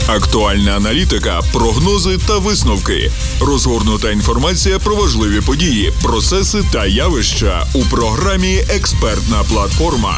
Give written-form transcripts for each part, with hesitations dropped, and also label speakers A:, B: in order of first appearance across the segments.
A: Актуальна аналітика, прогнози та висновки. Розгорнута інформація про важливі події, процеси та явища у програмі «Експертна платформа».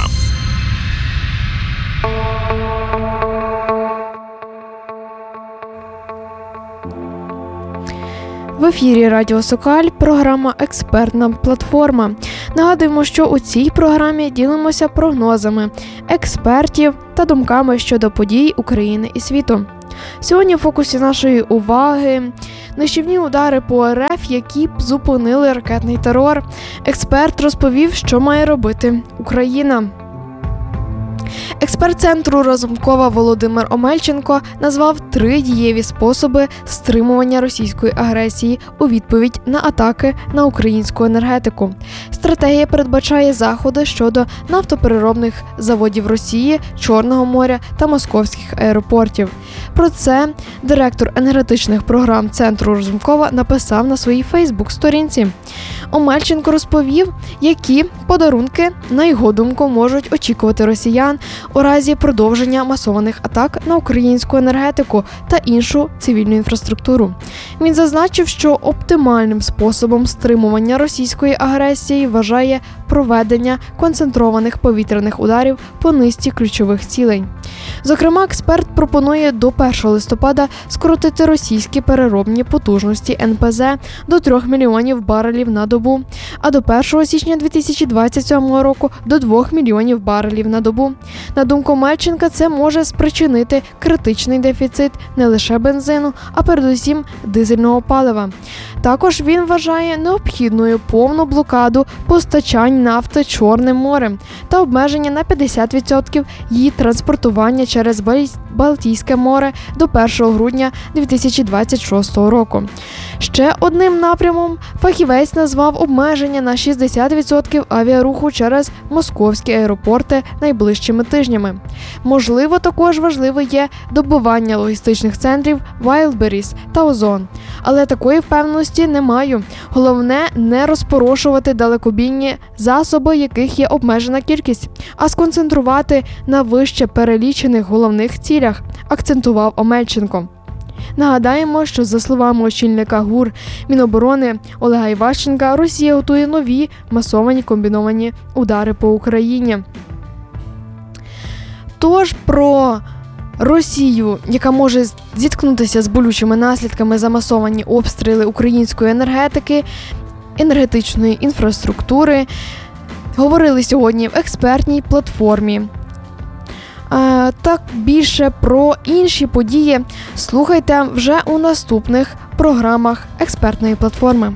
B: В ефірі Радіо Сокаль, програма «Експертна платформа». Нагадуємо, що у цій програмі ділимося прогнозами експертів та думками щодо подій України і світу. Сьогодні в фокусі нашої уваги нищівні удари по РФ, які б зупинили ракетний терор. Експерт розповів, що має робити Україна. Експерт Центру Разумкова Володимир Омельченко назвав 3 дієві способи стримування російської агресії у відповідь на атаки на українську енергетику. Стратегія передбачає заходи щодо нафтопереробних заводів Росії, Чорного моря та московських аеропортів. Про це директор енергетичних програм Центру Разумкова написав на своїй Фейсбук-сторінці. Омельченко розповів, які подарунки, на його думку, можуть очікувати росіян у разі продовження масованих атак на українську енергетику та іншу цивільну інфраструктуру. Він зазначив, що оптимальним способом стримування російської агресії вважає проведення концентрованих повітряних ударів по низці ключових цілей. Зокрема, експерт пропонує до 1 листопада скоротити російські переробні потужності НПЗ до 3 мільйонів барелів на добу, а до 1 січня 2027 року до 2 мільйонів барелів на добу. На думку Омельченка, це може спричинити критичний дефіцит не лише бензину, а передусім дизельного палива. Також він вважає необхідною повну блокаду постачань нафти Чорним морем та обмеження на 50% її транспортування через Балтійське море до 1 грудня 2026 року. Ще одним напрямом фахівець назвав обмеження на 60% авіаруху через московські аеропорти найближчими тижнями. Можливо, також важливо є добування логістичних центрів Wildberries та Озон. Але такої впевненості не маю. Головне – не розпорошувати далекобійні засоби, яких є обмежена кількість, а сконцентрувати на вище перелічених головних цілях, акцентував Омельченко. Нагадаємо, що, за словами очільника ГУР Міноборони Олега Іващенка, Росія готує нові масовані комбіновані удари по Україні. Тож про Росію, яка може зіткнутися з болючими наслідками за масовані обстріли української енергетики, енергетичної інфраструктури, говорили сьогодні в експертній платформі. Так більше про інші події слухайте вже у наступних програмах експертної платформи.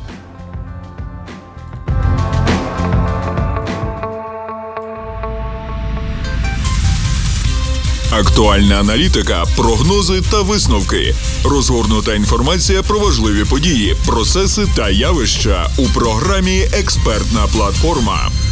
A: Актуальна аналітика, прогнози та висновки. Розгорнута інформація про важливі події, процеси та явища у програмі «Експертна платформа».